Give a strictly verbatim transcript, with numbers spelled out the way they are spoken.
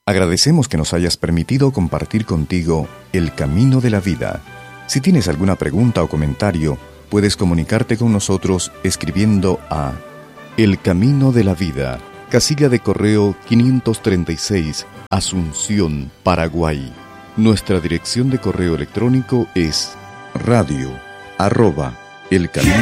Agradecemos que nos hayas permitido compartir contigo el camino de la vida. Si tienes alguna pregunta o comentario, puedes comunicarte con nosotros escribiendo a El Camino de la Vida, casilla de correo quinientos treinta y seis, Asunción, Paraguay. Nuestra dirección de correo electrónico es radio arroba el camino